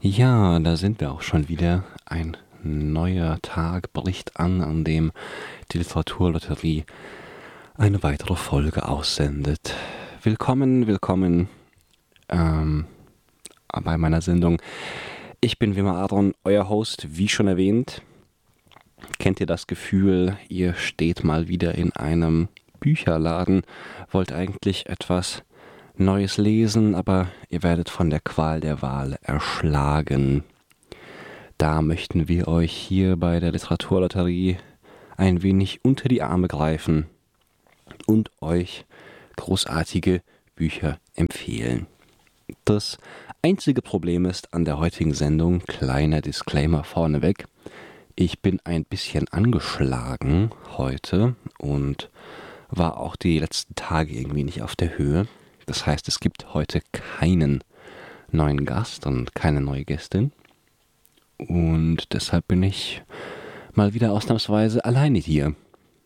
Ja, da sind wir auch schon wieder. Ein neuer Tag bricht an dem die Literaturlotterie eine weitere Folge aussendet. Willkommen ähm, bei meiner Sendung. Ich bin Wimmer Adron, euer Host, wie schon erwähnt. Kennt ihr das Gefühl, ihr steht mal wieder in einem Bücherladen, wollt eigentlich etwas Neues lesen, aber ihr werdet von der Qual der Wahl erschlagen. Da möchten wir euch hier bei der Literaturlotterie ein wenig unter die Arme greifen und euch großartige Bücher empfehlen. Das einzige Problem ist an der heutigen Sendung, kleiner Disclaimer vorneweg, ich bin ein bisschen angeschlagen heute und war auch die letzten Tage irgendwie nicht auf der Höhe. Das heißt, es gibt heute keinen neuen Gast und keine neue Gästin. Und deshalb bin ich mal wieder ausnahmsweise alleine hier.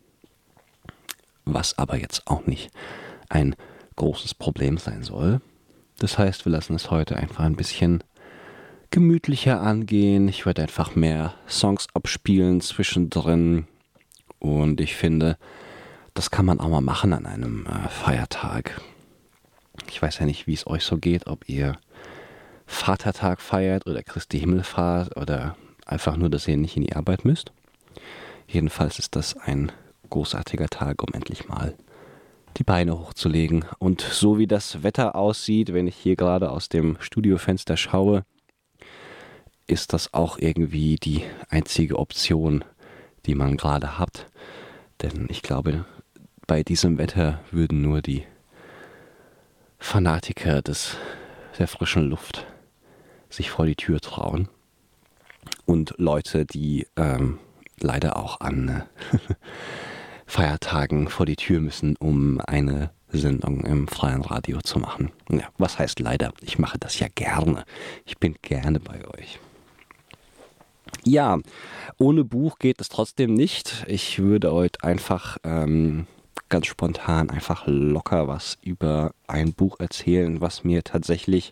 Was aber jetzt auch nicht ein großes Problem sein soll. Das heißt, wir lassen es heute einfach ein bisschen gemütlicher angehen. Ich werde einfach mehr Songs abspielen zwischendrin. Und ich finde, das kann man auch mal machen an einem Feiertag. Ich weiß ja nicht, wie es euch so geht, ob ihr Vatertag feiert oder Christi Himmelfahrt oder einfach nur, dass ihr nicht in die Arbeit müsst. Jedenfalls ist das ein großartiger Tag, um endlich mal die Beine hochzulegen. Und so wie das Wetter aussieht, wenn ich hier gerade aus dem Studiofenster schaue, ist das auch irgendwie die einzige Option, die man gerade hat. Denn ich glaube, bei diesem Wetter würden nur die Fanatiker der frischen Luft sich vor die Tür trauen. Und Leute, die leider auch an Feiertagen vor die Tür müssen, um eine Sendung im freien Radio zu machen. Ja, was heißt leider? Ich mache das ja gerne. Ich bin gerne bei euch. Ja, ohne Buch geht es trotzdem nicht. Ich würde heute einfach ganz spontan, einfach locker was über ein Buch erzählen, was mir tatsächlich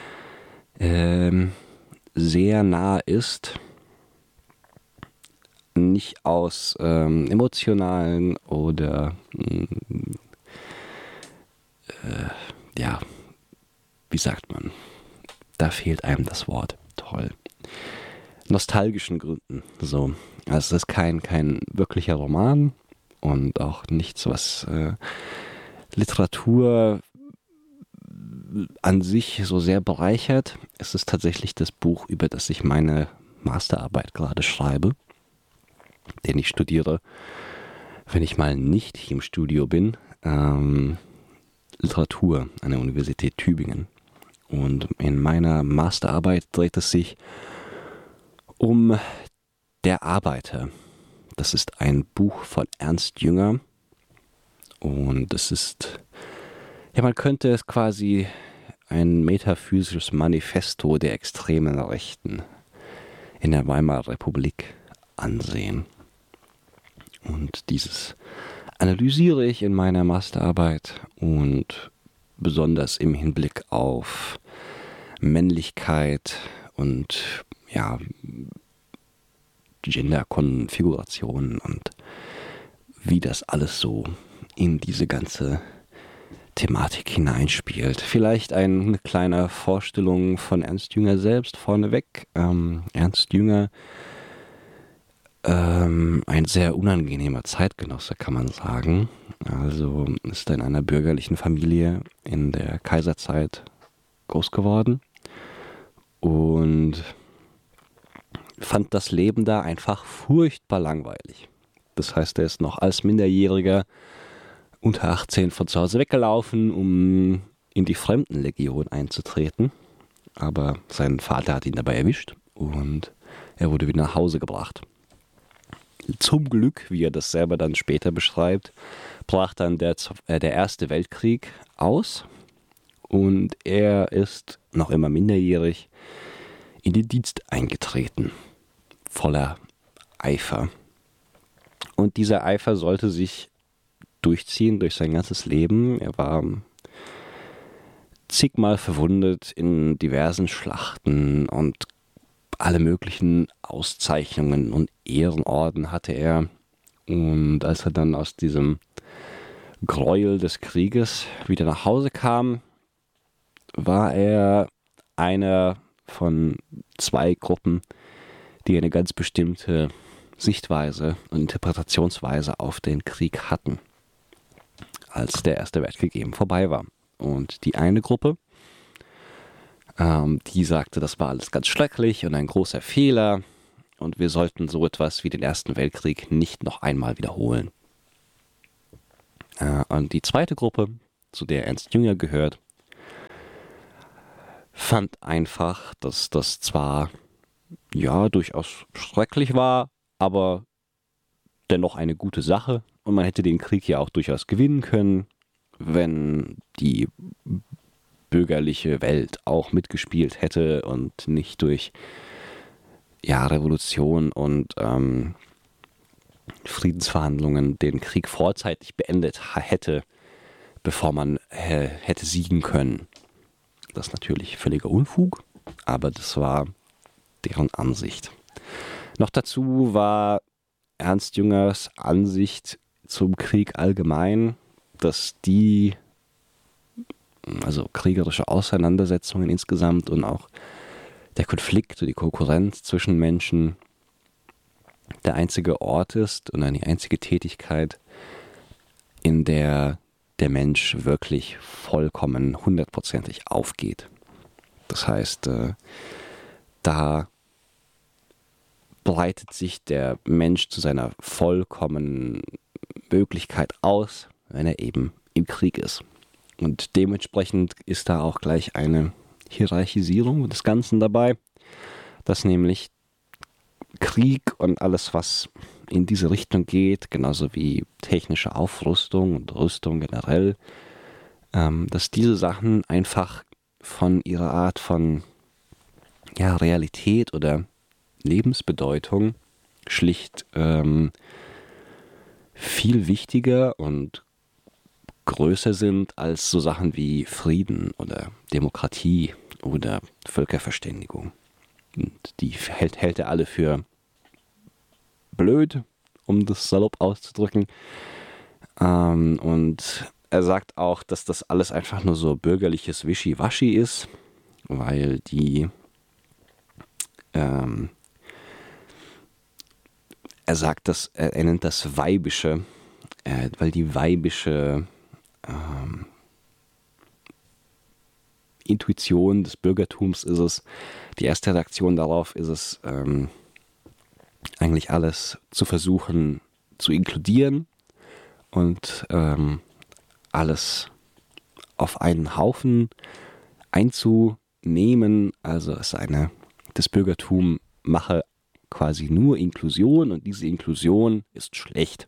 sehr nah ist. Nicht aus emotionalen oder ja, wie sagt man? Da fehlt einem das Wort. Toll. Nostalgischen Gründen. So. Also es ist kein wirklicher Roman und auch nichts, was Literatur an sich so sehr bereichert. Es ist tatsächlich das Buch, über das ich meine Masterarbeit gerade schreibe, den ich studiere, wenn ich mal nicht hier im Studio bin, Literatur an der Universität Tübingen. Und in meiner Masterarbeit dreht es sich um Der Arbeiter. Das ist ein Buch von Ernst Jünger und es ist, ja, man könnte es quasi ein metaphysisches Manifesto der extremen Rechten in der Weimarer Republik ansehen. Und dieses analysiere ich in meiner Masterarbeit und besonders im Hinblick auf Männlichkeit und ja, Genderkonfigurationen und wie das alles so in diese ganze Thematik hineinspielt. Vielleicht eine kleine Vorstellung von Ernst Jünger selbst vorneweg. Ernst Jünger, ein sehr unangenehmer Zeitgenosse, kann man sagen. Also ist in einer bürgerlichen Familie in der Kaiserzeit groß geworden und fand das Leben da einfach furchtbar langweilig. Das heißt, er ist noch als Minderjähriger unter 18 von zu Hause weggelaufen, um in die Fremdenlegion einzutreten. Aber sein Vater hat ihn dabei erwischt und er wurde wieder nach Hause gebracht. Zum Glück, wie er das selber dann später beschreibt, brach dann der Erste Weltkrieg aus und er ist noch immer minderjährig in den Dienst eingetreten, voller Eifer. Und dieser Eifer sollte sich durchziehen durch sein ganzes Leben. Er war zigmal verwundet in diversen Schlachten und alle möglichen Auszeichnungen und Ehrenorden hatte er. Und als er dann aus diesem Gräuel des Krieges wieder nach Hause kam, war er einer von 2 Gruppen, die eine ganz bestimmte Sichtweise und Interpretationsweise auf den Krieg hatten, als der Erste Weltkrieg eben vorbei war. Und die eine Gruppe, die sagte, das war alles ganz schrecklich und ein großer Fehler und wir sollten so etwas wie den Ersten Weltkrieg nicht noch einmal wiederholen. Und die zweite Gruppe, zu der Ernst Jünger gehört, fand einfach, dass das zwar ja durchaus schrecklich war, aber dennoch eine gute Sache und man hätte den Krieg ja auch durchaus gewinnen können, wenn die bürgerliche Welt auch mitgespielt hätte und nicht durch Revolution und Friedensverhandlungen den Krieg vorzeitig beendet hätte, bevor man hätte siegen können. Das ist natürlich völliger Unfug, aber das war deren Ansicht. Noch dazu war Ernst Jüngers Ansicht zum Krieg allgemein, dass also kriegerische Auseinandersetzungen insgesamt und auch der Konflikt und die Konkurrenz zwischen Menschen der einzige Ort ist und die einzige Tätigkeit, in der der Mensch wirklich vollkommen 100%ig aufgeht. Das heißt, da breitet sich der Mensch zu seiner vollkommenen Möglichkeit aus, wenn er eben im Krieg ist. Und dementsprechend ist da auch gleich eine Hierarchisierung des Ganzen dabei, dass nämlich Krieg und alles, was in diese Richtung geht, genauso wie technische Aufrüstung und Rüstung generell, dass diese Sachen einfach von ihrer Art von Realität oder Lebensbedeutung schlicht viel wichtiger und größer sind als so Sachen wie Frieden oder Demokratie oder Völkerverständigung. Und die hält er alle für blöd, um das salopp auszudrücken. Und er sagt auch, dass das alles einfach nur so bürgerliches Wischiwaschi ist, weil er sagt, dass er nennt das Weibische, weil die weibische Intuition des Bürgertums ist es, die erste Reaktion darauf ist es, eigentlich alles zu versuchen zu inkludieren und alles auf einen Haufen einzunehmen. Also das Bürgertum mache quasi nur Inklusion und diese Inklusion ist schlecht.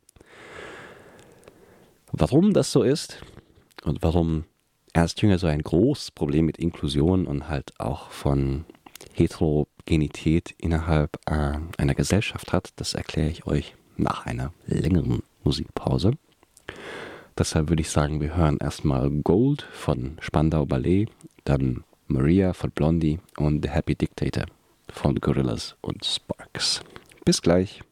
Warum das so ist und warum Ernst Jünger so ein großes Problem mit Inklusion und halt auch von Heterogenität innerhalb einer Gesellschaft hat, das erkläre ich euch nach einer längeren Musikpause. Deshalb würde ich sagen, wir hören erstmal Gold von Spandau Ballet, dann Maria von Blondie und The Happy Dictator von Gorillaz und Sparks. Bis gleich.